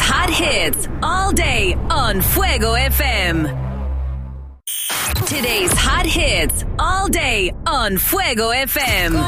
hot hits all day on Fuego FM. Today's hot hits all day on Fuego FM.